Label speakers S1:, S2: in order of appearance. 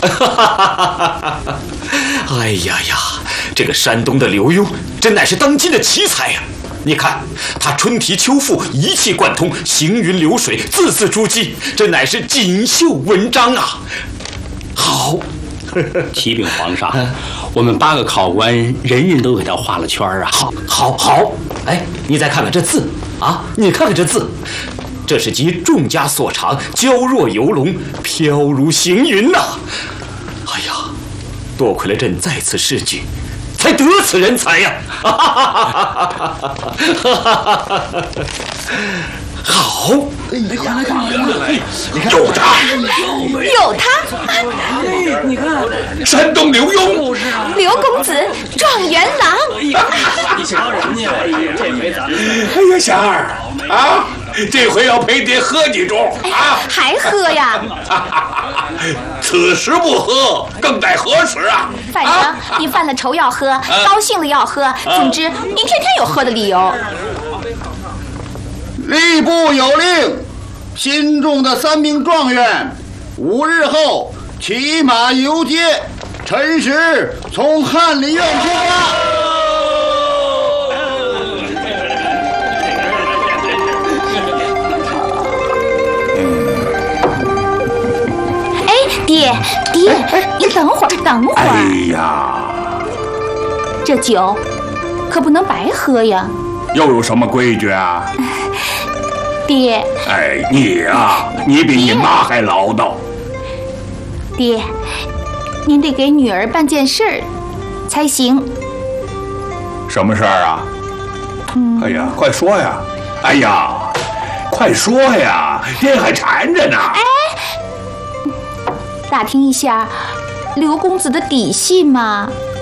S1: 哎呀呀，这个山东的刘墉真乃是当今的奇才呀！你看他春题秋赋，一气贯通，行云流水，字字珠玑，这乃是锦绣文章啊！好，
S2: 启禀皇上，我们8个考官人人都给他画了圈啊！
S1: 好，哎，你再看看这字啊，你看看这字，这是集众家所长，娇若游龙，飘如行云呐！哎呀，多亏了朕在此试举，才得此人才呀！好，
S3: 你看，
S4: 有他，
S5: 有他，
S3: 你看，
S4: 山东刘墉，
S5: 刘公子，状元郎。
S3: 你瞧人家，这回咱们，
S4: 哎呀，霞儿啊，这回要陪爹喝几盅啊？
S5: 还喝呀？
S4: 此时不喝，更待何时啊？
S5: 反正你犯了愁要喝，高兴了要喝，总之您天天有喝的理由。
S6: 吏部有令，新中的3名状元5日后骑马游街，辰时从翰林院出发。
S5: 爹，你等会儿。
S4: 哎呀，
S5: 这酒可不能白喝呀。
S4: 又有什么规矩啊？
S5: 爹，
S4: 哎，你呀，你比你妈还唠叨。
S5: 爹，您得给女儿办件事儿才行。
S4: 什么事儿啊？哎呀，快说呀！哎呀，快说呀！爹还馋着呢。
S5: 打听一下刘公子的底细嘛。